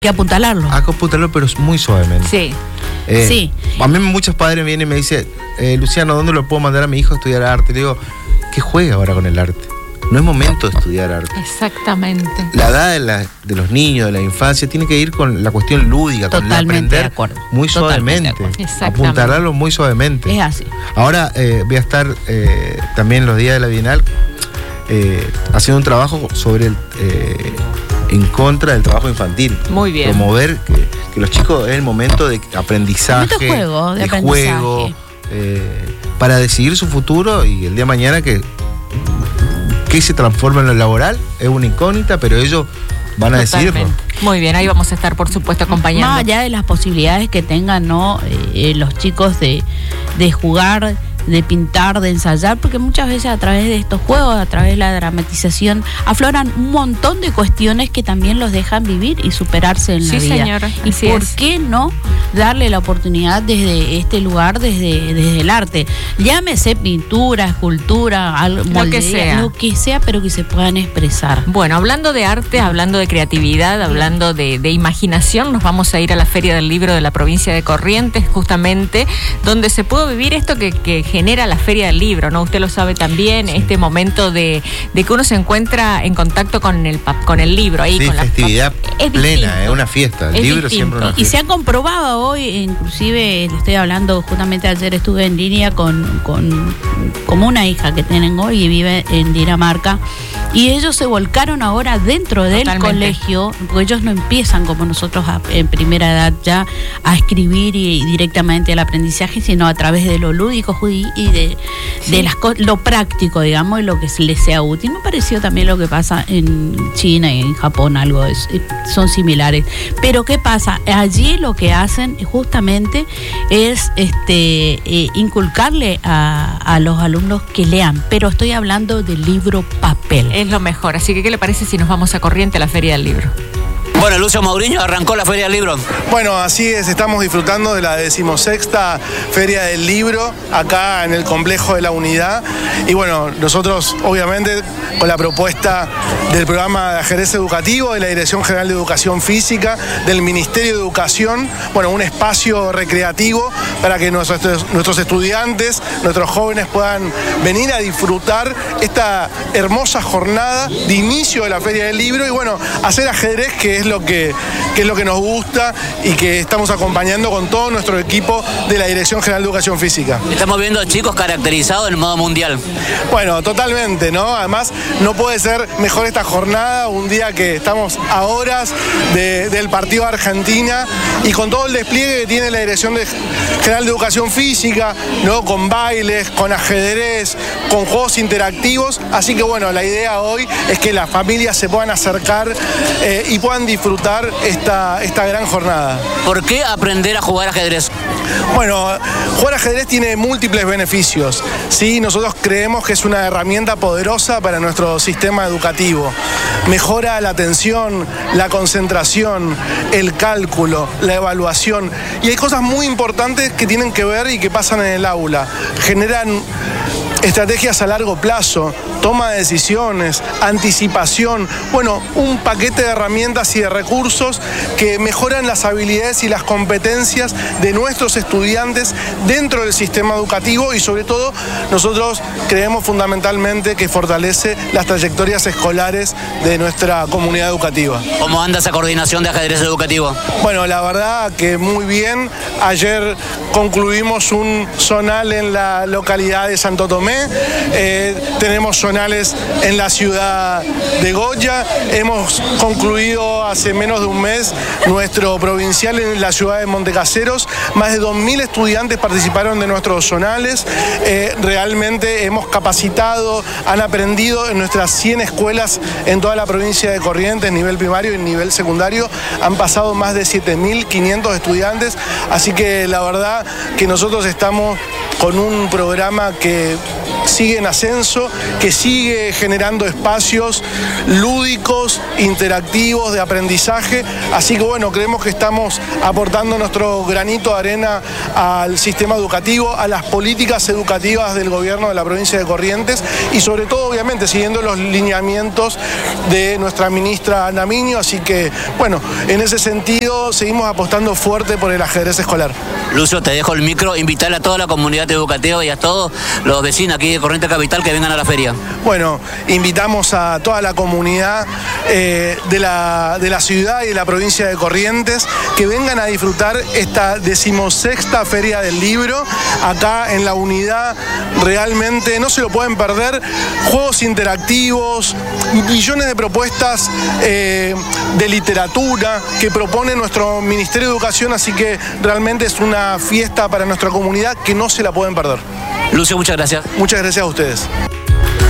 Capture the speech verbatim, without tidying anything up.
que apuntalarlo. Hay que apuntalarlo, pero muy suavemente. Sí. Eh, sí. A mí muchos padres vienen y me dicen, eh, Luciano, ¿dónde lo puedo mandar a mi hijo a estudiar arte? Le digo, ¿qué juega ahora con el arte? No es momento de estudiar arte. Exactamente. La edad de, la, de los niños, de la infancia, tiene que ir con la cuestión lúdica, Totalmente con el aprender de acuerdo. muy Totalmente suavemente. Apuntalarlo muy suavemente. Es así. Ahora eh, voy a estar eh, también los días de la Bienal eh, haciendo un trabajo sobre el, eh, en contra del trabajo infantil. Muy bien. Promover que, que los chicos es el momento de aprendizaje, de juego, de, de aprendizaje. juego, eh, para decidir su futuro y el día de mañana que que se transforma en lo laboral es una incógnita, pero ellos van a decidirlo. Muy bien, ahí vamos a estar, por supuesto, acompañando. Más allá de las posibilidades que tengan, ¿no? Eh, los chicos de, de jugar, de pintar, de ensayar, porque muchas veces a través de estos juegos, a través de la dramatización, afloran un montón de cuestiones que también los dejan vivir y superarse en sí, la vida. Señora, y así por es. qué no darle la oportunidad desde este lugar, desde, desde el arte. Llámese pintura, escultura, algo, lo que sea. Lo que sea, pero que se puedan expresar. Bueno, hablando de arte, hablando de creatividad, hablando de, de imaginación, nos vamos a ir a la Feria del Libro de la provincia de Corrientes, justamente, donde se pudo vivir esto que, que genera la Feria del Libro, ¿no? Usted lo sabe también, sí. Este momento de, de que uno se encuentra en contacto con el con el libro ahí, sí, con festividad la es plena, distinto. Es una fiesta. El es libro distinto. siempre una fiesta. Y se ha comprobado hoy, inclusive le estoy hablando, justamente ayer estuve en línea con, con como una hija que tienen hoy y vive en Dinamarca, y ellos se volcaron ahora dentro del Totalmente. colegio, porque ellos no empiezan como nosotros a, en primera edad ya a escribir y, y directamente al aprendizaje, sino a través de lo lúdico y de, sí. de las lo práctico, digamos, y lo que les sea útil. Me pareció también lo que pasa en China y en Japón, algo es, son similares. Pero ¿qué pasa? Allí lo que hacen justamente es este eh, inculcarle a, a los alumnos que lean, pero estoy hablando del libro papel. Es lo mejor, así que ¿qué le parece si nos vamos a Corrientes a la Feria del Libro? Bueno, Lucio Mauriño, arrancó la Feria del Libro. Bueno, así es, estamos disfrutando de la decimosexta Feria del Libro acá en el complejo de la Unidad. Y bueno, nosotros obviamente con la propuesta del programa de ajedrez educativo de la Dirección General de Educación Física, del Ministerio de Educación, bueno, un espacio recreativo para que nuestros, nuestros estudiantes, nuestros jóvenes puedan venir a disfrutar esta hermosa jornada de inicio de la Feria del Libro y bueno, hacer ajedrez, que es lo que, que es lo que nos gusta y que estamos acompañando con todo nuestro equipo de la Dirección General de Educación Física. Estamos viendo chicos caracterizados en el modo mundial. Bueno, totalmente, ¿no? Además, no puede ser mejor esta jornada, un día que estamos a horas de, del partido de Argentina y con todo el despliegue que tiene la Dirección de, General de Educación Física, ¿no? Con bailes, con ajedrez, con juegos interactivos. Así que bueno, la idea hoy es que las familias se puedan acercar eh, y puedan disfrutar esta, esta gran jornada. ¿Por qué aprender a jugar ajedrez? Bueno, jugar ajedrez tiene múltiples beneficios, ¿sí? Nosotros creemos que es una herramienta poderosa para nuestro sistema educativo. Mejora la atención, la concentración, el cálculo, la evaluación. Y hay cosas muy importantes que tienen que ver y que pasan en el aula. Generan estrategias a largo plazo, toma de decisiones, anticipación, bueno, un paquete de herramientas y de recursos que mejoran las habilidades y las competencias de nuestros estudiantes dentro del sistema educativo y sobre todo nosotros creemos fundamentalmente que fortalece las trayectorias escolares de nuestra comunidad educativa. ¿Cómo anda esa coordinación de ajedrez educativo? Bueno, la verdad que muy bien. Ayer concluimos un zonal en la localidad de Santo Tomé. Eh, tenemos zonales en la ciudad de Goya, hemos concluido hace menos de un mes nuestro provincial en la ciudad de Montecaseros, más de dos mil estudiantes participaron de nuestros zonales, eh, realmente hemos capacitado, han aprendido en nuestras cien escuelas en toda la provincia de Corrientes, nivel primario y nivel secundario, han pasado más de siete mil quinientos estudiantes, así que la verdad que nosotros estamos con un programa que sigue en ascenso, que sigue generando espacios lúdicos, interactivos, de aprendizaje. Así que bueno, creemos que estamos aportando nuestro granito de arena al sistema educativo, a las políticas educativas del gobierno de la provincia de Corrientes y sobre todo, obviamente, siguiendo los lineamientos de nuestra ministra Ana Miño. Así que, bueno, en ese sentido seguimos apostando fuerte por el ajedrez escolar. Lucio, te dejo el micro, invitarle a toda la comunidad educativa y a todos los vecinos aquí de Corrientes Capital que vengan a la feria. Bueno, invitamos a toda la comunidad eh, de, la, de la ciudad y de la provincia de Corrientes que vengan a disfrutar esta decimosexta Feria del Libro acá en la unidad. Realmente no se lo pueden perder. Juegos interactivos, millones de propuestas eh, de literatura que propone nuestro Ministerio de Educación, así que realmente es una fiesta para nuestra comunidad que no se la pueden perder. Lucio, muchas gracias. Muchas gracias a ustedes.